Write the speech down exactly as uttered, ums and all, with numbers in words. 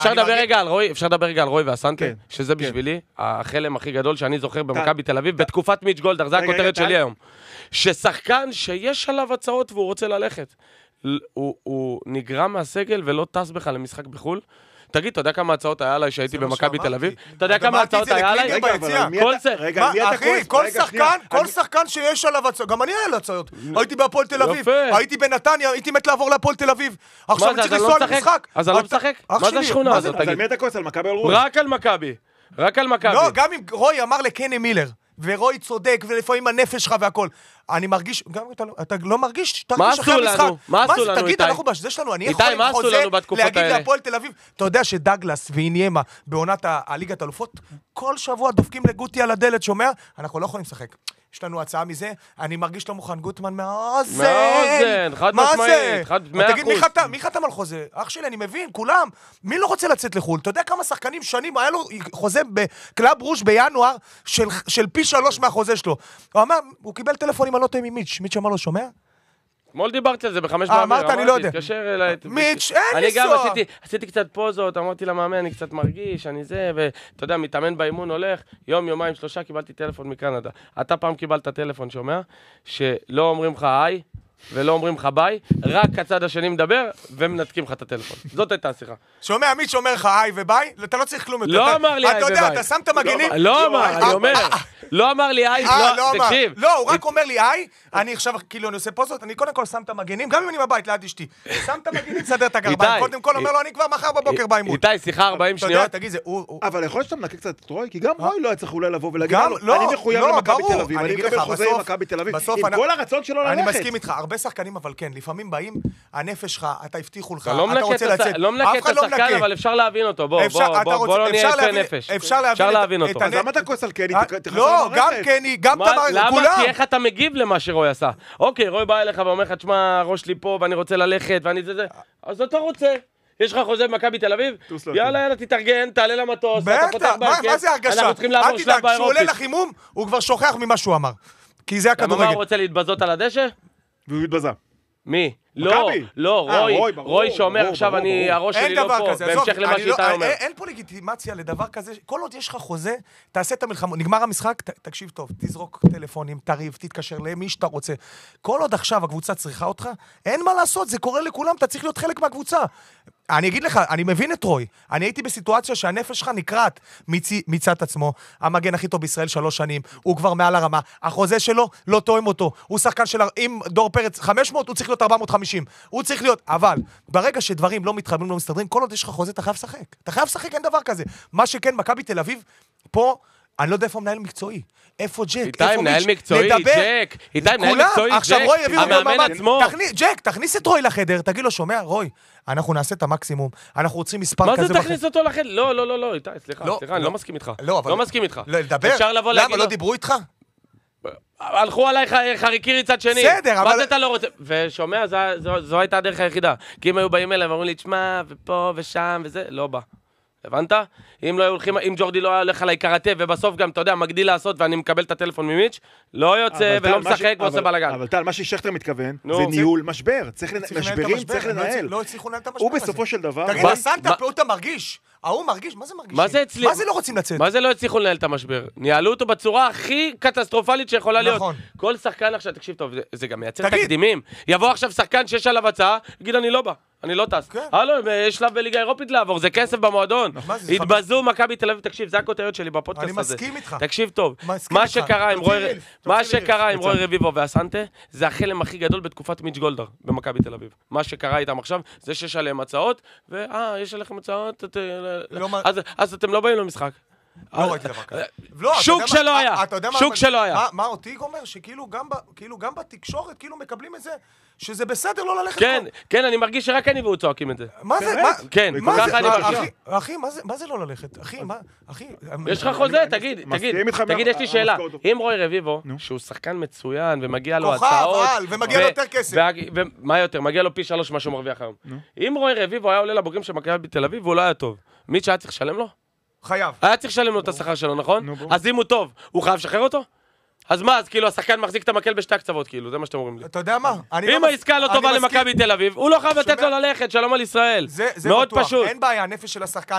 אפשר לדבר רגע על רוי, אפשר לדבר רגע על רוי ואסנטה, שזה בשבילי החלם הכי גדול שאני זוכר במכבי תל אביב, בתקופת מיץ' גולדהר, זה הכותרת שלי היום. ששחקן שיש עליו הצעות והוא רוצה ללכת, הוא נגרם מהסגל ולא טס בכלל למשחק בחול. תגיד, אתה יודע כמה הצעות היה עליי שהייתי במכבי תל אביב? אתה יודע כמה הצעות היה עליי? כל זה. אחי, כל שחקן שיש עליו הצעות, גם אני היה לו הצעות. הייתי בהפועל תל אביב, הייתי בנתניה, הייתי מת לעבור להפועל תל אביב. עכשיו אני צריך לנסוע למשחק. אז אני לא משחק? מה זה השכונה הזאת? אז על מי אתה כועס? על מכבי או על רוי? רק על מכבי. רק על מכבי. לא, גם אם רוי אמר לקני מילר, ורוי צודק, ולפעמים הנפש שלך והכל. אני מרגיש, גם אתה לא מרגיש, תרגיש אחרי המשחק. מה עשו לנו, תגיד, אנחנו בשדה שלנו, אני יכול עם חוזה להגיד להפועל תל אביב. אתה יודע שדגלס ואיניימה בעונת הליגת האלופות, כל שבוע דופקים לגוטי על הדלת, שומע? אנחנו לא יכולים לשחק. יש לנו הצעה מזה, אני מרגיש לא מוכן, גוטמן מהאוזן. מהאוזן, חד משמעית, מאה אחוז. תגיד, מי חתם על חוזה? אח שלי, אני מבין, כולם. מי לא רוצה לצאת לחול? אתה יודע כמה שחקנים שנים, היה לו חוזה בקלאב רוש בינואר, של פי שלוש מהחוזה שלו. הוא אמר, הוא קיבל טלפונים על אוטו ממיץ', מיץ' אמר לו, שומע? אתמול דיברתי על זה בחמש באמר, אמרת, אני לא יודע. תתקשר אליי. מיץ', אין אני גם לנסוע. עשיתי, עשיתי קצת פוזות, אמרתי למאמן, אני קצת מרגיש, אני זה, ואתה יודע, מתאמן באימון הולך, יום, יומיים, שלושה, קיבלתי טלפון מקנדה. אתה פעם קיבלת טלפון, שומע? שלא אומרים לך היי, ולא אומרים לך ביי, רק הצד השני מדבר, ומנתקים לך את הטלפון. זאת הייתה השיחה. שומע, מיץ' אומר לך היי וביי, אתה לא צריך כלום יותר. לא אמר לי היי אתה יודע, וביי. אתה שם את המגנים. לא אמר, אני אומר. לא אמר לי היי, תקשיב. לא, הוא רק אומר לי היי, אני עכשיו כאילו אני עושה פוזות, אני קודם כל שם את המגנים, גם אם אני בבית ליד אשתי. שם את המגנים, סדר את הגרביים. קודם כל אומר לו, אני כבר מחר בבוקר באימון. איתי, שיחה ארבעים שניות. תגיד, זה הוא... אבל יכול להיות שאתה מנקה קצת את רוי, כי גם רוי לא היה צריך אולי לבוא ולהגיד לו, אני מחויב למכבי תל אביב, אני מקבל חוזה עם מכבי תל אביב, עם כל הרצון שלו ללכת. אני מסכים איתך, הרבה שחקנים, אבל כן, לפעמים באים, הנפש שלך, אתה הבטיחו לך, אתה אתה רוצה לצאת. לא מנקה את השחקן, אבל אפשר להבין אותו. בוא, בוא, בוא לא נהיה יפה נפש. אפשר להבין אותו. אז למה אתה כועס על קני? לא, גם קני, גם תמר, כולם. למה? כי איך אתה מגיב למה שרוי עשה? אוקיי, רוי בא אליך ואומר לך, תשמע, הראש לי פה ואני רוצה ללכת ואני זה זה. אז אתה רוצה. יש לך חוזה במכבי תל אביב? יאללה, יאללה, תתארגן, תעלה למטוס, אתה פותח בהרכב. מה זה הרגשה? אנחנו צריכים לעבור שלב באירופית. כשהוא עולה לחימום, הוא כבר שוכח ממה שהוא אמר. כי זה הכדורגל. למה הוא רוצה להתבזות על הדשא? והוא התבזה. מי? לא, לא, רוי, רוי שאומר עכשיו אני, הראש שלי לא פה, בהמשך למה שאיתה אומר. אין פה לגיטימציה לדבר כזה, כל עוד יש לך חוזה, תעשה את המלחמה, נגמר המשחק, תקשיב טוב, תזרוק טלפונים, תריב, תתקשר למי שאתה רוצה. כל עוד עכשיו הקבוצה צריכה אותך, אין מה לעשות, זה קורה לכולם, אתה צריך להיות חלק מהקבוצה. אני אגיד לך, אני מבין את רוי, אני הייתי בסיטואציה שהנפש שלך נקראת מצד עצמו, המגן הכי טוב בישראל שלוש שנים, הוא כבר מעל הרמה, החוזה שלו לא תואם אותו, הוא שחקן של, אם דור פרץ חמש מאות, הוא צריך להיות ארבע מאות וחמישים, הוא צריך להיות, אבל ברגע שדברים לא מתחברים, לא מסתדרים, כל עוד יש לך חוזה, אתה חייב לשחק, אתה חייב לשחק, אין דבר כזה. מה שכן, מכבי תל אביב, פה, אני לא יודע איפה מנהל מקצועי, איפה ג'ק, איפה מיץ', לדבר, איתי, מנהל מקצועי, ג'ק, המאמן עצמו. ג'ק, תכניס את רוי לחדר, תגיד לו, שומע, רוי, אנחנו נעשה את המקסימום, אנחנו רוצים מספר כזה. מה זה תכניס אותו לחדר? לא, לא, לא, לא, איתי, סליחה, סליחה, אני לא מסכים איתך. לא מסכים איתך. לדבר? למה, לא דיברו איתך? הלכו עליי חריקiri צד שני. בסדר, אבל... מה זה אתה לא רוצה? ושומע, זו הייתה הדרך היחידה. כי אם היו באים אליהם, אמרו לי, תשמע, ופה ושם וזה, לא בא. הבנת? אם לא הולכים, אם ג'ורדי לא הולך עליי קראטה, ובסוף גם, אתה יודע, מגדיל לעשות, ואני מקבל את הטלפון ממיץ', לא יוצא ולא משחק ועושה בלגן. אבל טל, מה ששכטר מתכוון, זה ניהול משבר. משברים צריך לנהל. לא הצליחו לנהל את המשבר. הוא בסופו של דבר... תגיד, הסנטה פה אתה מרגיש. ההוא מרגיש, מה זה מרגיש? מה זה לא רוצים לצאת? מה זה לא הצליחו לנהל את המשבר? ניהלו אותו בצורה הכי קטסטרופלית שיכולה להיות. נכון. כל שחקן עכשיו, תקשיב טוב, זה גם מייצר תקדימים. יבוא עכשיו שחקן שיש עליו הצעה, יגיד אני לא בא, אני לא טס. הלו, יש שלב בליגה אירופית לעבור, זה כסף במועדון. התבזו מכבי תל אביב, תקשיב, זה הכותרת שלי בפודקאסט הזה. אני מסכים איתך. תקשיב טוב, מה שקרה עם רוי רביבו ואסנטה, זה החלם הכי גדול בתקופת מיץ' גולדהר במכבי תל אביב. מה שקרה איתם עכשיו, זה שיש עליהם הצעות, ואה, יש עליכם הצעות, אז אתם לא באים למשחק. לא ראיתי דבר כזה. שוק שלא היה, שוק שלא היה. מה אותי אומר? שכאילו גם בתקשורת, כאילו מקבלים את זה, שזה בסדר לא ללכת פה. כן, כן, אני מרגיש שרק אני והוא צועקים את זה. מה זה? כן, ככה אני מרגיש. אחי, מה זה לא ללכת? אחי, מה? אחי... יש לך חוזה, תגיד, תגיד, תגיד, יש לי שאלה. אם רוי רביבו, שהוא שחקן מצוין ומגיע לו הצעות... כוכב, ומגיע לו יותר כסף. ומה יותר? מגיע לו פי שלוש מה שהוא מרוויח היום. אם רוי רביבו היה עולה לבוגרים של מכבי בתל אביב, והוא לא היה טוב. מיץ' היה צריך לשלם לו? חייב. היה צריך לשלם לו את השכר שלו, נכון? אז אם הוא טוב, הוא חייב לשחרר אותו? אז מה, אז כאילו השחקן מחזיק את המקל בשתי הקצוות, כאילו, זה מה שאתם אומרים לי. אתה יודע מה? אם העסקה לא טובה למכבי תל אביב, הוא לא חייב לתת לו ללכת, שלום על ישראל. מאוד פשוט. אין בעיה, הנפש של השחקן.